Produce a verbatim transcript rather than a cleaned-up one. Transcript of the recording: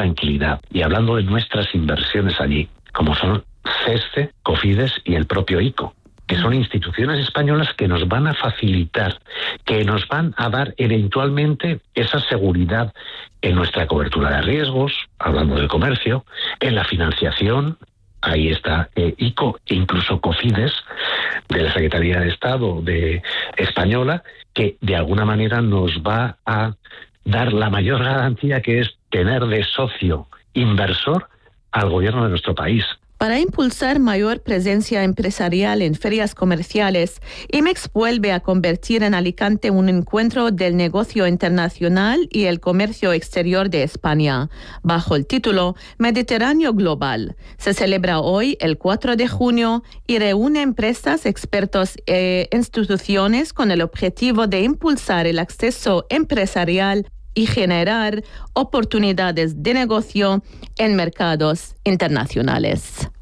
tranquilidad. Y hablando de nuestras inversiones allí, como son CESCE, COFIDES y el propio ICO, que son instituciones españolas que nos van a facilitar, que nos van a dar eventualmente esa seguridad en nuestra cobertura de riesgos, hablando del comercio, en la financiación. Ahí está eh, ICO e incluso COFIDES de la Secretaría de Estado de Española, que de alguna manera nos va a dar la mayor garantía, que es tener de socio inversor al gobierno de nuestro país. Para impulsar mayor presencia empresarial en ferias comerciales, IMEX vuelve a convertir en Alicante un encuentro del negocio internacional y el comercio exterior de España, bajo el título Mediterráneo Global. Se celebra hoy, el cuatro de junio, y reúne empresas, expertos e instituciones con el objetivo de impulsar el acceso empresarial y generar oportunidades de negocio en mercados internacionales.